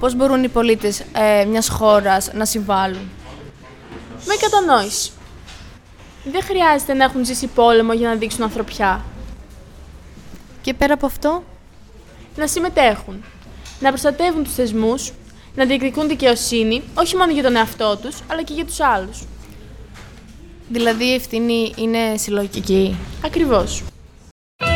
πώς μπορούν οι πολίτες μιας χώρας να συμβάλλουν? Με κατανόηση. Δεν χρειάζεται να έχουν ζήσει πόλεμο για να δείξουν ανθρωπιά. Και πέρα από αυτό? Να συμμετέχουν, να προστατεύουν τους θεσμούς, να διεκδικούν δικαιοσύνη, όχι μόνο για τον εαυτό τους, αλλά και για τους άλλους. Δηλαδή η ευθύνη είναι συλλογική. Ακριβώς.